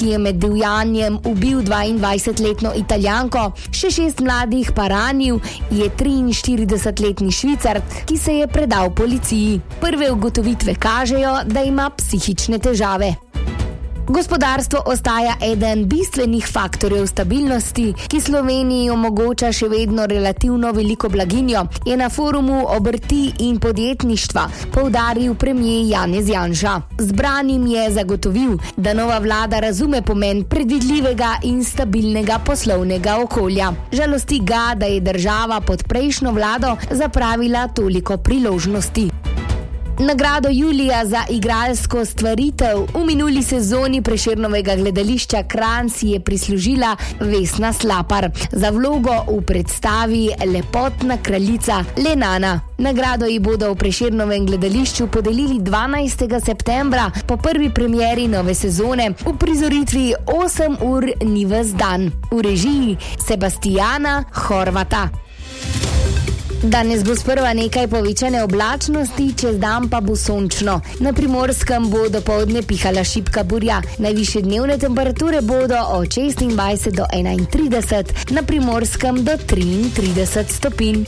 ki je med divjanjem ubil 22-letno Italijanko, še 6 mladih pa ranil, je 43-letni Švicar, ki se je predal policiji. Prve ugotovitve kažejo, da ima psihične težave. Gospodarstvo ostaja eden bistvenih faktorjev stabilnosti, ki Sloveniji omogoča še vedno relativno veliko blaginjo, je na forumu obrti in podjetništva poudaril premier Janez Janša. Zbranim je zagotovil, da nova vlada razume pomen predvidljivega in stabilnega poslovnega okolja. Žalosti ga, da je država pod prejšnjo vlado zapravila toliko priložnosti. Nagrado Julija za igralsko stvaritev v minuli sezoni Prešernovega gledališča Kranj si je prislužila Vesna Slapar za vlogo v predstavi Lepotna kraljica Lenana. Nagrado ji bodo v Prešernovem gledališču podelili 12. septembra po prvi premieri nove sezone v prizoritvi 8 ur ni ves dan v režiji Sebastijana Horvata. Danes bo sprva nekaj povečane oblačnosti, čez dan pa bo sončno. Na Primorskem bo dopoldne pihala šibka burja. Najvišje dnevne temperature bodo od 26 do 31, na Primorskem do 33 stopinj.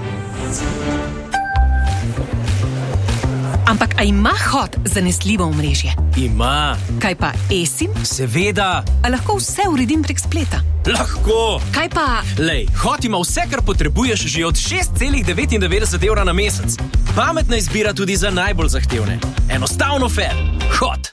Ampak a ima Hot zanesljivo omrežje? Ima. Kaj pa eSIM? Seveda. A lahko vse uredim prek spleta? Lahko. Kaj pa... Lej, Hot ima vse, kar potrebuješ že od 6,99 € na mesec. Pametna izbira tudi za najbolj zahtevne. Enostavno fair. Hot.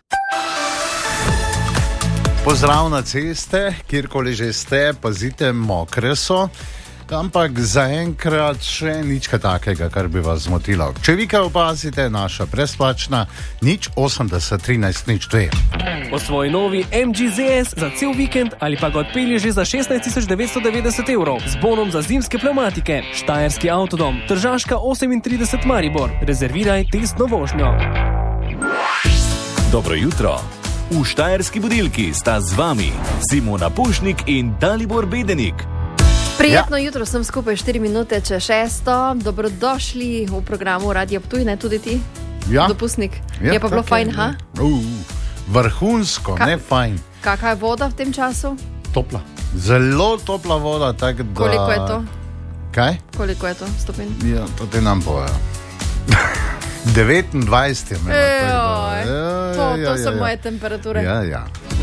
Pozdrav na ceste, kjerkoli že ste, pazite, mokre so. Ampak zaenkrat še nič takega, kar bi vas zmotilo. Če vi kaj opazite, naša brezplačna 080 13 02. Po svoji novi MG ZS za cel vikend ali pa ga odpelje že za 16 990 € z bonom za zimske pnevmatike. Štajerski avtodom, Tržaška 38 Maribor. Rezerviraj testno vožnjo. Dobro jutro. V Štajerski budilki sta z vami Simona Pušnik in Dalibor Bedenik. Prijetno jutro, sem skupaj 4 minute čez 6. Dobrodošli v programu Radio Ptuj, ne tudi ti, dopustnik. Je pa bilo fajn, ha? Vrhunsko, ne fajn. Kakva je voda v tem času? Topla. Zelo topla voda, tak da... Koliko je to? Kaj? Koliko je to stopinj? Ja, to ti nam bojo. 29 je imela. To so moje temperature. Ja.